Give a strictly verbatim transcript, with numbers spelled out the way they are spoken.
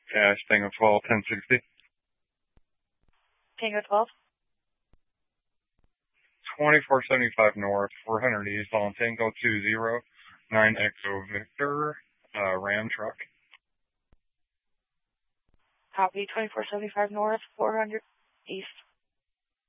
Cash, Tango twelve, ten sixty. Tango twelve. twenty-four seventy-five north, four hundred east on Tango two zero, nine Echo Victor, uh, Ram truck. Copy, twenty-four seventy-five north, four hundred east.